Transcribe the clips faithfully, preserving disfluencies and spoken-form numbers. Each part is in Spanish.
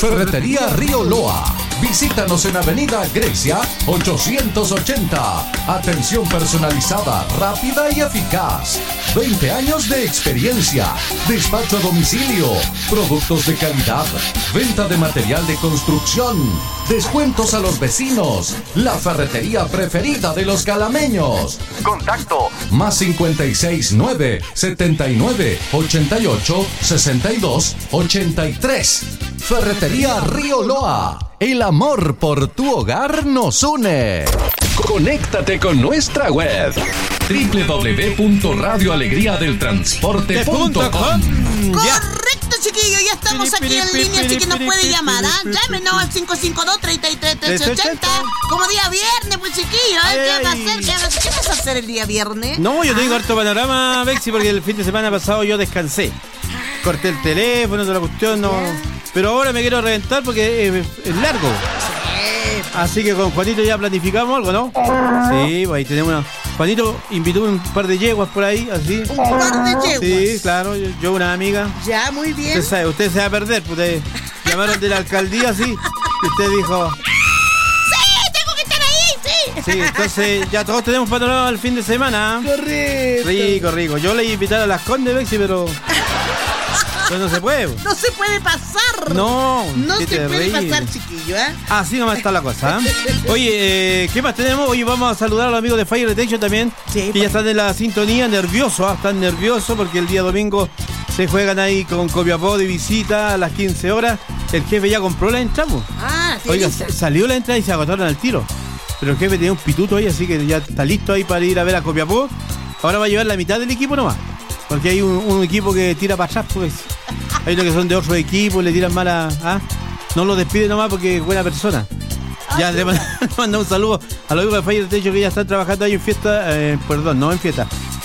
Ferretería Río Loa. Visítanos en Avenida Grecia ochocientos ochenta. Atención personalizada, rápida y eficaz. veinte años de experiencia. Despacho a domicilio. Productos de calidad. Venta de material de construcción. Descuentos a los vecinos. La ferretería preferida de los calameños. Contacto más cincuenta y seis nueve setenta y nueve ochenta y ocho sesenta y dos ochenta y tres. Ferretería Río Loa. El amor por tu hogar nos une. Conéctate con nuestra web doble u doble u doble u punto radio alegría del transporte punto com. Correcto, chiquillo, ya estamos aquí en línea, así que nos puede llamar, ¿ah? Llámenos al cinco cinco dos, tres tres, tres ocho cero. Como día viernes, pues, chiquillo, ¿eh? ¿Qué va a hacer? ¿Qué, va a hacer? ¿Qué vas a hacer el día viernes? No, yo tengo harto panorama, Bexi, porque el fin de semana pasado yo descansé. Corté el teléfono, toda la cuestión, no. Pero ahora me quiero reventar porque es, es largo. Sí. Así que con Juanito ya planificamos algo, ¿no? Sí, pues ahí tenemos una... Juanito invitó un par de yeguas por ahí, así. ¿Un par de yeguas? Sí, claro, yo, yo una amiga. Ya, muy bien. Usted sabe, usted se va a perder, pues ustedes llamaron de la alcaldía, sí. Y usted dijo... ¡Sí, tengo que estar ahí, sí! Sí, entonces ya todos tenemos panorama el fin de semana. Correcto. Rico, rico. Yo le iba a invitar a las Condes, Bexi, pero... Pero no se puede. No se puede pasar. No, no se terrible. puede pasar, chiquillo, ¿eh? Así nomás está la cosa, ¿eh? Oye, eh, ¿qué más tenemos? Hoy vamos a saludar a los amigos de Fire Detection también, sí, que ya están en la sintonía, nerviosos, ¿eh? Están nerviosos porque el día domingo se juegan ahí con Copiapó de visita a las quince horas. El jefe ya compró la entrada. Ah, sí. Oiga, salió la entrada y se agotaron al tiro. Pero el jefe tenía un pituto ahí, así que ya está listo ahí para ir a ver a Copiapó. Ahora va a llevar la mitad del equipo nomás. Porque hay un, un equipo que tira para atrás, pues. Hay unos que son de otro equipo, le tiran mal a... ¿ah? No lo despide nomás porque es buena persona. Ah, ya sí. Le manda un saludo a los amigos de Fire Techo que ya están trabajando ahí en fiesta. Eh, perdón, no en fiesta.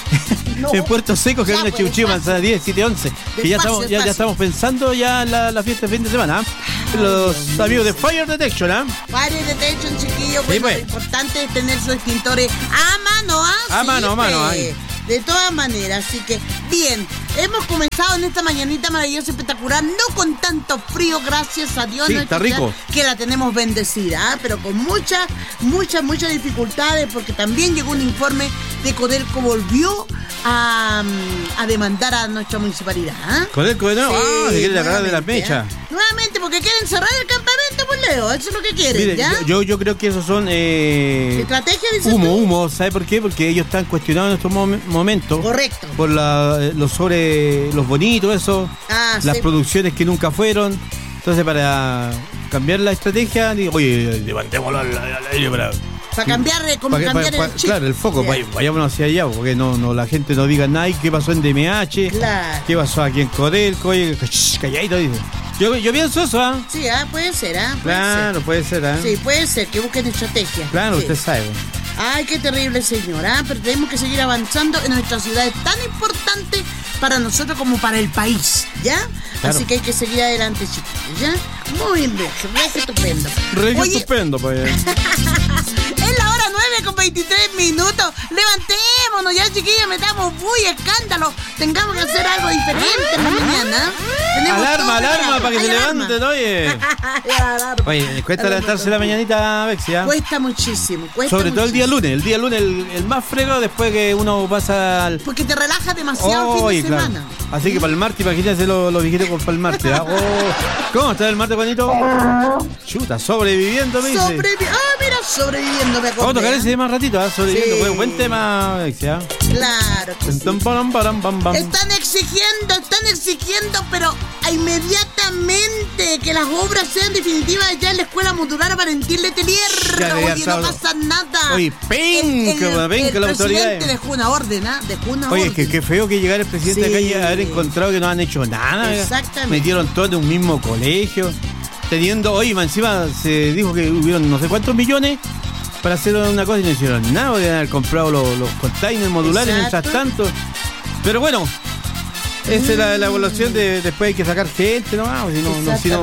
No. En Puerto Seco, que hay una Chiuchío, manzana diez, siete, once. Que ya estamos, ya, ya estamos pensando ya en la, la fiesta de fin de semana. ¿eh? Los Ay, amigos de Fire Detection, ¿ah? ¿eh? Fire Detection, chiquillos. Bueno, sí, pues. Lo importante es tener sus extintores a mano, ¿ah? A sí, mano, a mano, ahí. De todas maneras, así que bien, hemos comenzado en esta mañanita maravillosa, espectacular, no con tanto frío, gracias a Dios, sí, no está rico, que la tenemos bendecida, ¿eh? Pero con muchas, muchas, muchas dificultades, porque también llegó un informe de Codelco, volvió a, a demandar a nuestra municipalidad. ¿eh? Codelco de nuevo, sí, ah, se quiere la de las mechas. ¿eh? Nuevamente, porque quieren cerrar el campamento, pues Leo, eso es lo que quieren. Mire, ¿ya? Yo, yo creo que esos son eh, estrategia, dices humo, tú? humo, ¿sabe por qué? Porque ellos están cuestionando en estos mom- momentos. Correcto. Por la, los sobre los bonitos, eso, ah, las sí. producciones que nunca fueron. Entonces, para cambiar la estrategia, digo, oye, levantémoslo al aire para... Para cambiar, como pa, cambiar pa, pa, el chip. Claro, el foco, yeah. Vayámonos hacia allá, porque no, no la gente no diga nada. ¿Qué pasó en D M H? Claro. ¿Qué pasó aquí en Codelco? Oye, calladito, dice. Yo, yo pienso eso, ¿ah? ¿eh? Sí, ah, puede ser, ¿ah? ¿eh? Claro, ser. puede ser, ¿ah? ¿eh? Sí, puede ser, que busquen estrategia. Claro, sí. Usted sabe. Ay, qué terrible, señora. Pero tenemos que seguir avanzando en nuestra ciudad, es tan importante para nosotros como para el país, ¿ya? Claro. Así que hay que seguir adelante, chiquillos, ¿ya? Muy bien, viaje estupendo. Regio estupendo, pues. Es la hora nueve con veintitrés minutos. Levantémonos ya, chiquillos, metamos muy escándalo. Tengamos que hacer algo diferente en la mañana. Tenemos alarma, alarma, para que se levanten, oye. Oye, cuesta levantarse la mañanita, Bexia. Cuesta muchísimo, cuesta Sobre todo muchísimo. el día lunes. El día lunes, el, el más fregado después que uno pasa al... Porque te relaja demasiado oh, el fin de claro. semana. Así que para el martes, imagínense los lo viejitos con para el martes. ¿eh? Oh. ¿Cómo está el martes, Juanito? Chuta, sobreviviendo, me dice. Sobrevi- ah, mira, sobreviviendo, me acordé. Vamos a tocar ese tema ratito, ¿eh? Sobreviviendo. Sí. Buen, buen tema, Bexia. Claro que sí. Bam, bam, bam, bam. Están exigiendo, están exigiendo, pero inmediatamente que las obras sean definitivas ya en la escuela modular Valentín Letelier. Oye, no pasa nada. Oye, penca, penca la autoridad. El presidente dejó una orden, ¿ah? Dejó una Oye, orden. que qué feo que llegara el presidente Sí. acá y haber encontrado que no han hecho nada. Exactamente. Metieron todos en un mismo colegio. Teniendo, oye, encima se dijo que hubieron no sé cuántos millones para hacer una cosa y no hicieron nada. Podrían haber comprado los, los containers modulares. Exacto. Mientras tanto. Pero bueno, esa mm. es la, la evaluación de después hay que sacar gente, ¿no? Si no, no, si no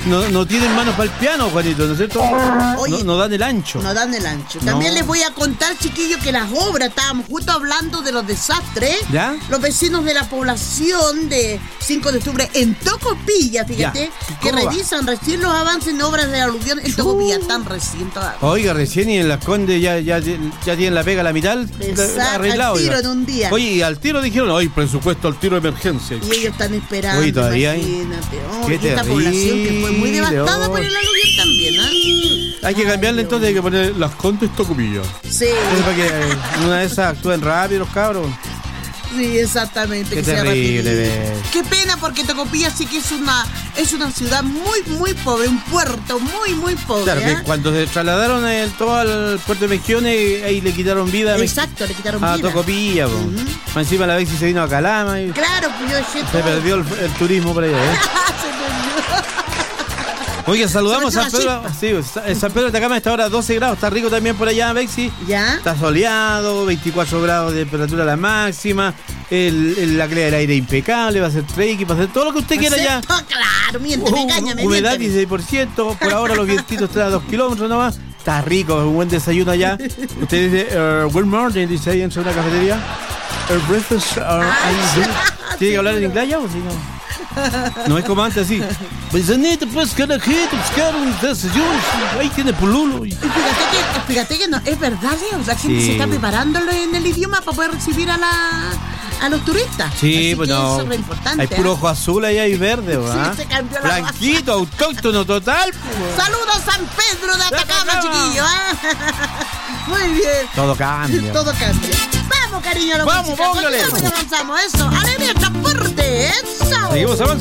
no, no tienen manos para el piano, Juanito, ¿no es cierto? Oye, no, no dan el ancho. No dan el ancho. También No. les voy a contar, chiquillos, que las obras, estábamos justo hablando de los desastres. ¿Ya? Los vecinos de la población de cinco de octubre en Tocopilla, fíjate, Ya. que ¿Cómo va? revisan recién los avances en obras de aluvión en Tocopilla, tan recién todavía. Oiga, recién y en Las Condes ya, ya, ya tienen la pega a la mitad Exacto, arreglado. al tiro oiga. en un día. Oye, y al tiro dijeron, oye, presupuesto al tiro de emergencia. Y ellos están esperando, Oye, todavía hay- imagínate. Oh, Qué y esta población que fue muy terrible, devastada oh. por el aluvión también, ¿ah? Hay que cambiarle entonces, hay que poner Las Condes Tocopilla. Sí, Entonces, para que eh, una de esas actúen rápido los cabros. sí, exactamente. Qué que sea terrible, rapidito. ves. Qué pena, porque Tocopilla sí que es una es una ciudad muy, muy pobre, un puerto muy, muy pobre. Claro, que ¿ah? cuando se trasladaron el, todo al puerto de Mejiones, ahí le quitaron vida a Mex- Exacto, le quitaron a vida. Tocopilla. Po. Ujú. Más encima la vez se vino a Calama y Claro, pues yo dejé se todo. perdió el, el turismo por allá. ¿eh? Se perdió. Oye, saludamos Se a me San echó Pedro. la Sí, Sa- San Pedro de Atacama está ahora a doce grados. Está rico también por allá, Bexi. ¿Ya? Está soleado, veinticuatro grados de temperatura la máxima. El, el- la calidad del aire impecable. Va a ser trekking, va a ser todo lo que usted quiera ya. Ah, claro, miénteme, Uh, engáñame, humedad miénteme. dieciséis por ciento. Por ahora los vientitos están a dos kilómetros nomás. Está rico, un buen desayuno allá. Usted dice, uh, good morning, dice ahí en una cafetería. El breakfast, uh, ahí, ¿sí? ¿Tiene que hablar en inglés ya o sí? No. No es como antes así. Pues Anita, pues carajito, buscar un desayuno. Ahí tiene pululo. Y fíjate que, fíjate que no, es verdad, Leo, la gente Sí. se está preparando en el idioma para poder recibir a la a los turistas. Sí, Así pues que no. eso es lo importante. Hay puro ¿ah? ojo azul allá y verde, ¿verdad? se cambió la Blanquito, autóctono total. pues. Saludos San Pedro de Atacama, Atacama. chiquillo. ¿ah? Muy bien. Todo cambia. Todo cambia. Vamos, cariño, a la Vamos, música. póngale. Continuamos y avanzamos. Eso. Alegría, transporte. Eso. Seguimos avanzando.